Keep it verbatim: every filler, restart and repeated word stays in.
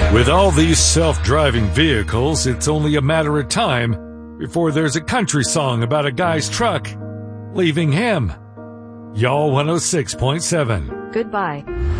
With all these self-driving vehicles, it's only a matter of time before there's a country song about a guy's truck leaving him. Y'all one oh six point seven. Goodbye.